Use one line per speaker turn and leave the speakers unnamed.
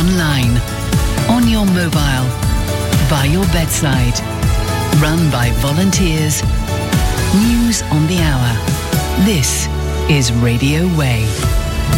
online, on your mobile, by your bedside. Run by volunteers. News on the hour. This is Radio Way.